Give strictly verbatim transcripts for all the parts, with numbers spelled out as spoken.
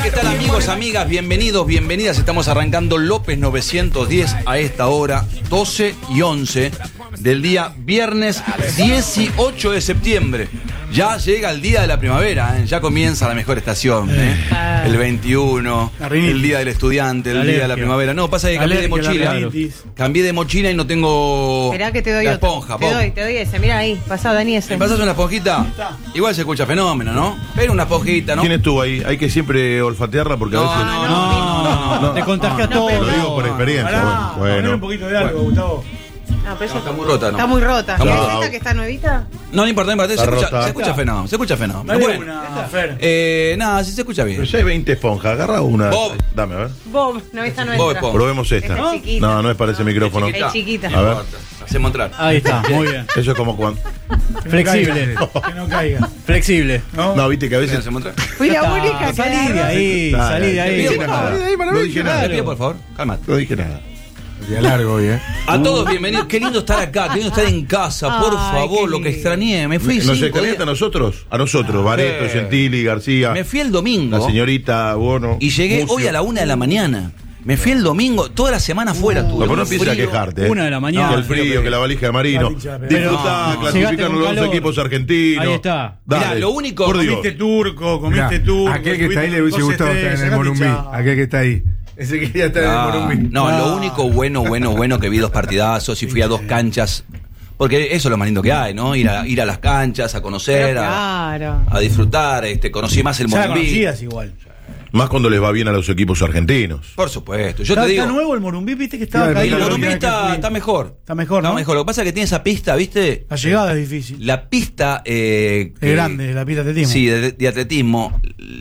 ¿Qué tal, amigos, amigas? Bienvenidos, bienvenidas. Estamos arrancando López novecientos diez a esta hora, doce y once del día viernes dieciocho de septiembre. Ya llega el día de la primavera, ¿eh? Ya comienza la mejor estación, ¿eh? El veintiuno, el día del estudiante, el día de la primavera. No, pasa que cambié de mochila. Cambié de mochila y no tengo Esperá que te doy la otro. esponja. Te doy, te doy ese. Mira ahí, pasá, Dani, ese. ¿Me pasas una esponjita? Igual se escucha fenómeno, ¿no? Pero una esponjita, ¿no? ¿Quién estuvo ahí? Hay que siempre olfatearla porque No, a veces... no, no, no, no, no. Te contagia No, todo. pero- Lo digo por experiencia. Pará, bueno, poner bueno. un poquito de algo, Gustavo. No, pero No, esa- está muy rota, ¿no? Está muy rota. Está ¿Es muy- esta que está nuevita? No, no importa, no importa. Se Está escucha, rota. se escucha fenómeno, se escucha fenómeno. Dale Bueno, una, Fer. eh, nada, sí se escucha bien. Pero ya hay veinte esponjas, agarra una. Bob. Dame, a ver. Bob. No, esta no Bob entra. Esponja. Probemos esta. Esta es chiquita. No, no es para ese micrófono. chiquita. Es chiquita. A ver. Hacemos entrar. Ahí está, muy bien. Eso es como cuando... Que no Flexible. caiga, Que no caiga. Flexible. ¿No? No, viste que a veces... ¿Hacemos entrar? Fui la Ah, única que salí de agarró. ahí, Dale, salí de te ahí. pido Sí, por no, favor. ahí, ahí, No dije Te nada. pido, por favor, cálmate. No dije nada. Día largo hoy, ¿eh? A todos bienvenidos. Qué lindo estar acá, qué lindo estar en casa. Por Ay, favor, qué lo que lindo. extrañé. Me fui ¿Nos cinco extrañaste a días. nosotros? A nosotros, Bareto, Sí. Gentili, García, Me fui el domingo la señorita Bono. y llegué Mucio. hoy a la una de la mañana. Me fui el domingo, toda la semana fuera. Tuve No, pero no un empieces a frío. quejarte. ¿eh? Una de la mañana. Que el frío, que la valija de Marino. Pero- Disfrutá, No, clasifican llegaste los con dos calor. equipos argentinos. Ahí está. Dale. Mirá, lo único- Por Dios. Comiste turco, comiste Mirá, turco. aquel que está ahí le hubiese dos gustado estar en estrellas, el Morumbí. chao. Aquel que está ahí. Ese que ya está en Ah, el Morumbí. no, Ah. lo único bueno, bueno, bueno que vi dos partidazos y fui a dos canchas. Porque eso es lo más lindo que hay, ¿no? Ir a, ir a las canchas, a conocer, Pero a, claro. a disfrutar. Este, conocí más el Ya la Morumbí. conocías igual. Más cuando les va bien a los equipos argentinos. Por supuesto. Yo Está, te digo. está nuevo el Morumbí, viste que estaba Claro, caído. El claro, Morumbí Mira, está, qué está mejor. Está mejor, Está ¿no? mejor. Lo que pasa es que tiene esa pista, ¿viste? La llegada es difícil. La pista. Eh, Es que- grande la pista de atletismo. Sí, de, de atletismo.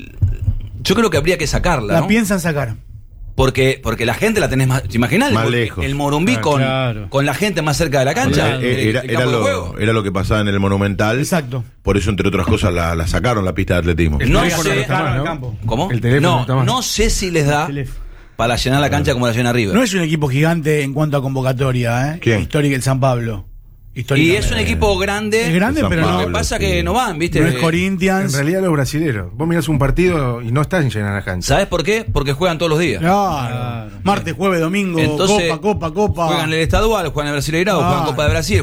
Yo creo que habría que sacarla, La ¿no? piensan sacar. Porque, porque la gente la tenés más. ¿Te imaginas? Más el, lejos. El Morumbí Ah, con, claro. con la gente más cerca de la cancha. Claro. el- Eh, Era, el era campo de lo, juego. era lo que pasaba en el Monumental. Exacto. Por eso, entre otras cosas, la, la sacaron la pista de atletismo. El No teléfono sé- no está Claro, más, al ¿no? campo. ¿Cómo? El teléfono no, está más. no sé si les da Teléfono. para llenar la cancha como la llena River. No es un equipo gigante en cuanto a convocatoria, ¿eh? ¿Quién? Histórica el San Pablo. Y Históricamente. es un equipo grande. Es grande, San pero Lo no. que Pablo, pasa sí. que no van, ¿viste? No es En Corinthians. realidad los brasileros. Vos mirás un partido y no están llenas la cancha. ¿Sabes por qué? Porque juegan todos los días. Claro. Martes, jueves, domingo, Entonces, Copa, Copa, Copa. Juegan el estadual, juegan el Brasileirao, Ah. juegan Copa de Brasil.